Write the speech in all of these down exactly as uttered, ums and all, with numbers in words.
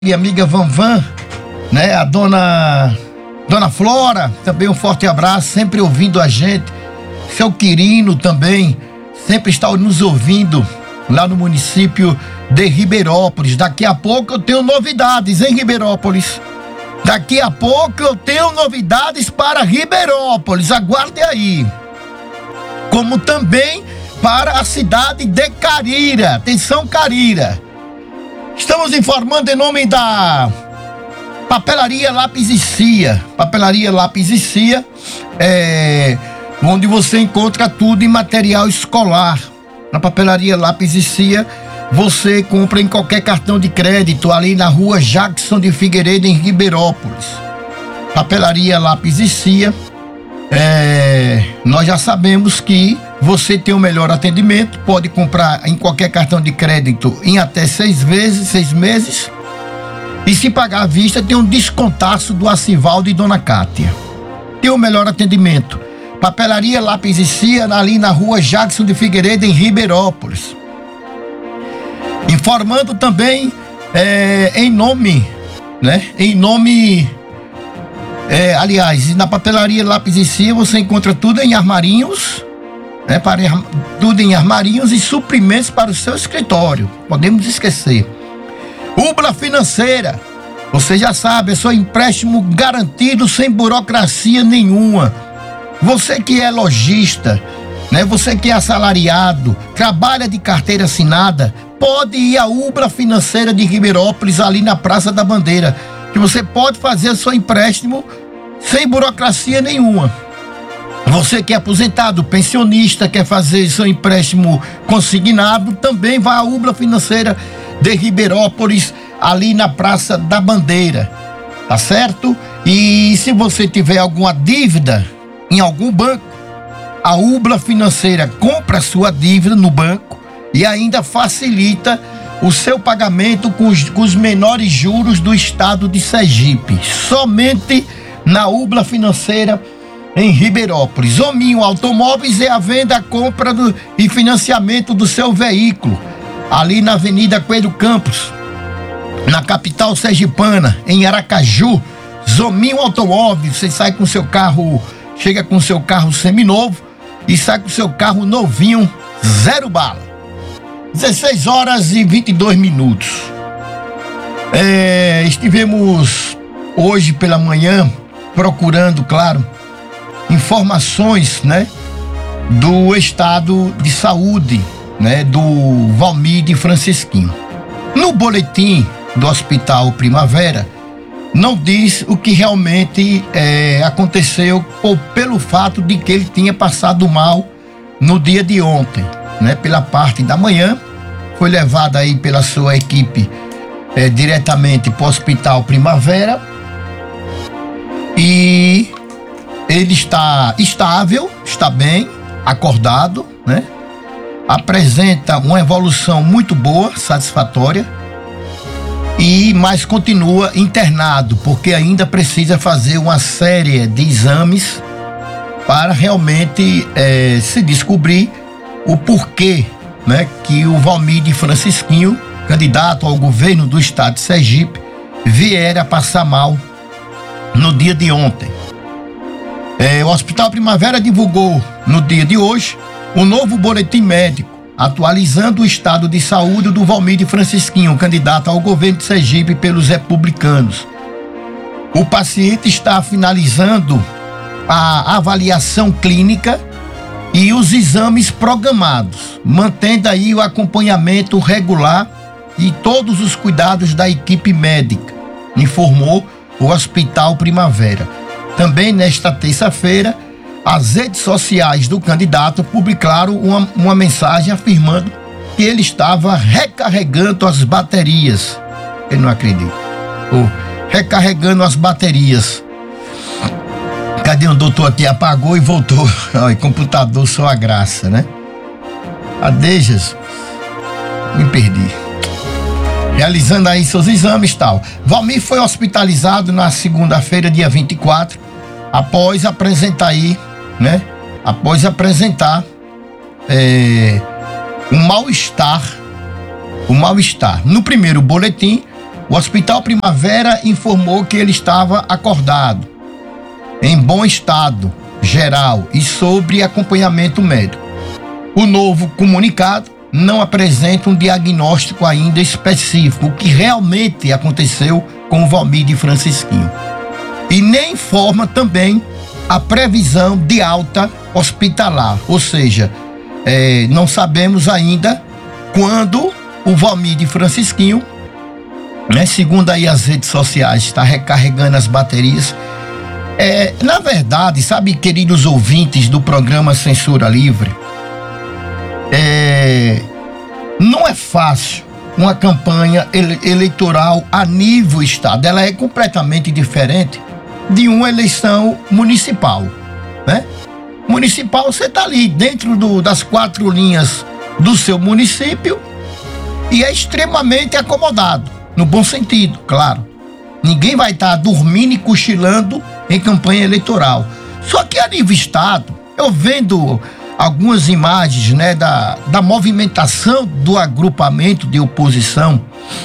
E amiga Van Van, né? A dona Dona Flora, também um forte abraço, sempre ouvindo a gente. Seu Quirino também, sempre está nos ouvindo lá no município de Ribeirópolis. Daqui a pouco eu tenho novidades em Ribeirópolis. Daqui a pouco eu tenho novidades para Ribeirópolis, aguarde aí. Como também para a cidade de Carira. Atenção, Carira. Estamos informando em nome da Papelaria Lápis e Cia. Papelaria Lápis e Cia, é, onde você encontra tudo em material escolar. Na Papelaria Lápis e Cia, você compra em qualquer cartão de crédito, ali na rua Jackson de Figueiredo, em Ribeirópolis. Papelaria Lápis e Cia, é, nós já sabemos que você tem o melhor atendimento, pode comprar em qualquer cartão de crédito em até seis vezes, seis meses. E se pagar à vista, tem um descontaço do Acivaldo e Dona Cátia. Tem o melhor atendimento. Papelaria Lápis e Cia, ali na rua Jackson de Figueiredo, em Ribeirópolis. Informando também é, em nome, né? Em nome, é, aliás, na Papelaria Lápis e Cia você encontra tudo em armarinhos, né? Para, tudo em armarinhos e suprimentos para o seu escritório. Podemos esquecer. Ubla Financeira, você já sabe, é só empréstimo garantido sem burocracia nenhuma. Você que é lojista, né? Você que é assalariado, trabalha de carteira assinada, pode ir à Ubla Financeira de Ribeirópolis, ali na Praça da Bandeira, que você pode fazer seu empréstimo sem burocracia nenhuma. Você que é aposentado, pensionista, quer fazer seu empréstimo consignado, também vai à Ubla Financeira de Ribeirópolis, ali na Praça da Bandeira, tá certo? E se você tiver alguma dívida em algum banco, a Ubla Financeira compra a sua dívida no banco e ainda facilita o seu pagamento com os, com os menores juros do estado de Sergipe. Somente na Ubla Financeira em Ribeirópolis. Hominho Automóveis é a venda, a compra do, e financiamento do seu veículo, ali na Avenida Coelho Campos, na capital sergipana, em Aracaju. Zominho Automóveis, você sai com seu carro, chega com seu carro seminovo e sai com seu carro novinho, zero bala. dezesseis horas e vinte e dois minutos. É, estivemos hoje pela manhã procurando, claro, informações, né, do estado de saúde, né, do Valmir Francisquinho. No boletim do Hospital Primavera, não diz o que realmente é, aconteceu ou pelo fato de que ele tinha passado mal no dia de ontem, né? Pela parte da manhã, foi levado aí pela sua equipe é, diretamente para o Hospital Primavera e ele está estável, está bem, acordado, né? Apresenta uma evolução muito boa, satisfatória, e mas continua internado, porque ainda precisa fazer uma série de exames para realmente é, se descobrir o porquê, né, que o Valmir Francisquinho, candidato ao governo do estado de Sergipe, viera a passar mal no dia de ontem. É, o Hospital Primavera divulgou no dia de hoje um novo boletim médico, atualizando o estado de saúde do Valmir Francisquinho, candidato ao governo de Sergipe pelos republicanos. O paciente está finalizando a avaliação clínica e os exames programados, mantendo aí o acompanhamento regular e todos os cuidados da equipe médica, informou o Hospital Primavera. Também nesta terça-feira, as redes sociais do candidato publicaram uma, uma mensagem afirmando que ele estava recarregando as baterias. Eu não acredito. Oh, recarregando as baterias. Cadê o doutor aqui? Apagou e voltou. Ai, computador só a graça, né? Cadê, Jesus? Me perdi. Realizando aí seus exames e tal. Valmir foi hospitalizado na segunda-feira, dia vinte e quatro, após apresentar aí, né? Após apresentar é, um mal-estar, um mal-estar. No primeiro boletim, O Hospital Primavera informou que ele estava acordado, em bom estado geral e sobre acompanhamento médico. O novo comunicado não apresenta um diagnóstico ainda específico, o que realmente aconteceu com o Valmir Francisquinho. E nem informa também a previsão de alta hospitalar, ou seja, é, não sabemos ainda quando o Valmir Francisquinho, né, segundo aí as redes sociais, está recarregando as baterias. É, na verdade, sabe, queridos ouvintes do programa Censura Livre, é, não é fácil uma campanha ele, eleitoral a nível estado. Ela é completamente diferente de uma eleição municipal, né? Municipal, você está ali dentro do, das quatro linhas do seu município e é extremamente acomodado, no bom sentido, claro. Ninguém vai estar tá dormindo e cochilando em campanha eleitoral. Só que a nível estado, eu vendo algumas imagens, né, da, da movimentação do agrupamento de oposição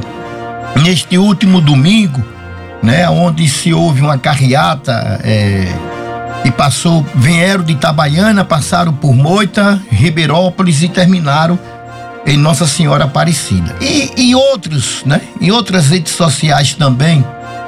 neste último domingo, né, onde se houve uma carreata é, e passou, vieram de Itabaiana, passaram por Moita, Ribeirópolis e terminaram em Nossa Senhora Aparecida. E em outros, né, em outras redes sociais também,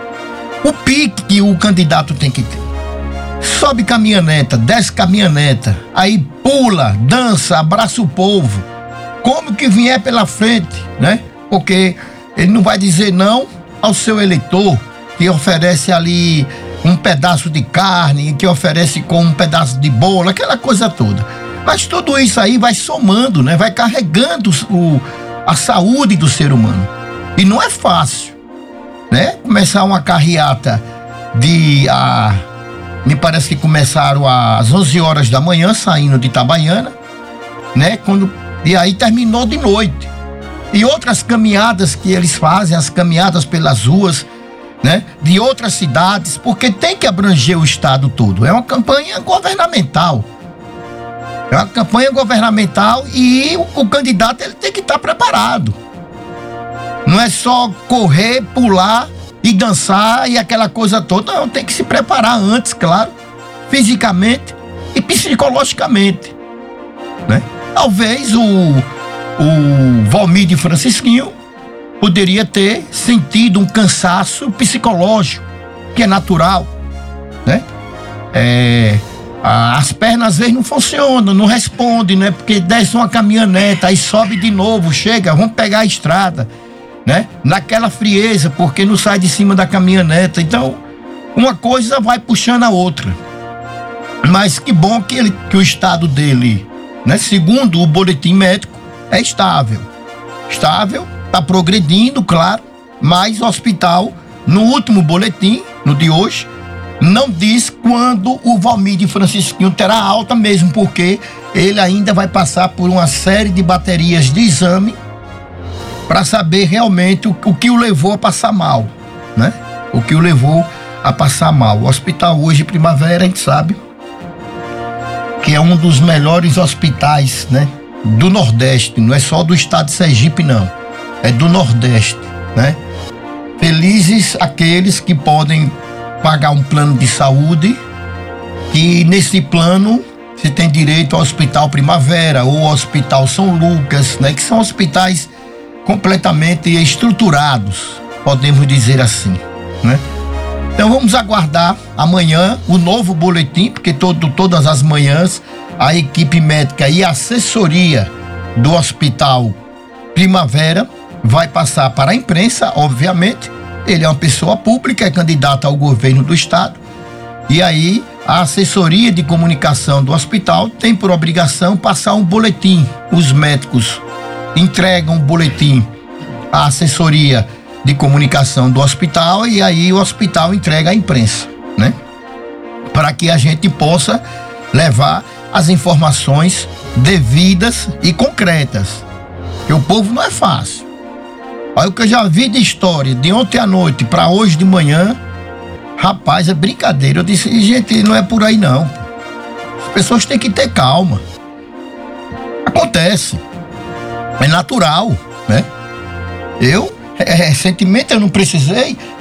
o pique que o candidato tem que ter. Sobe caminhoneta, desce caminhoneta, aí pula, dança, abraça o povo, como que vier pela frente, né? Porque ele não vai dizer não ao seu eleitor, que oferece ali um pedaço de carne, que oferece com um pedaço de bolo, aquela coisa toda. Mas tudo isso aí vai somando, né? Vai carregando o, a saúde do ser humano. E não é fácil, né? Começar uma carreata de... A, me parece que começaram às onze horas da manhã, saindo de Itabaiana, né? Quando, e aí terminou de noite. E outras caminhadas que eles fazem, as caminhadas pelas ruas, né? De outras cidades, porque tem que abranger o estado todo. É uma campanha governamental. É uma campanha governamental e o, o candidato ele tem que estar preparado. Não é só correr, pular e dançar e aquela coisa toda. Não, tem que se preparar antes, claro, fisicamente e psicologicamente, né? Talvez o, o Valmir Francisquinho poderia ter sentido um cansaço psicológico, que é natural, né? É, as pernas às vezes não funcionam, não respondem, né? Porque desce uma caminhoneta, aí sobe de novo, chega, vamos pegar a estrada, né? Naquela frieza, porque não sai de cima da caminhoneta. Então, uma coisa vai puxando a outra. Mas que bom que, ele, que o estado dele, né, segundo o boletim médico, é estável. Estável, está progredindo, claro, mas o hospital, no último boletim, no de hoje, não diz quando o Valmir Francisquinho terá alta mesmo, porque ele ainda vai passar por uma série de baterias de exame para saber realmente o, o que o levou a passar mal, né? O que o levou a passar mal. O hospital hoje, Primavera, a gente sabe que é um dos melhores hospitais, né, do Nordeste, não é só do estado de Sergipe, não, é do Nordeste, né? Felizes aqueles que podem pagar um plano de saúde, que nesse plano se tem direito ao Hospital Primavera ou ao Hospital São Lucas, né, que são hospitais completamente estruturados, podemos dizer assim, né? Então vamos aguardar amanhã o novo boletim, porque todo, todas as manhãs a equipe médica e a assessoria do Hospital Primavera vai passar para a imprensa, obviamente. Ele é uma pessoa pública, é candidato ao governo do estado, e aí a assessoria de comunicação do hospital tem por obrigação passar um boletim. Os médicos entregam um boletim à assessoria de comunicação do hospital e aí o hospital entrega à imprensa, né? Para que a gente possa levar as informações devidas e concretas. Porque o povo não é fácil. Olha o que eu já vi de história de ontem à noite para hoje de manhã. Rapaz, é brincadeira. Eu disse, gente, não é por aí não. As pessoas têm que ter calma. Acontece. É natural, né? Eu é, recentemente eu não precisei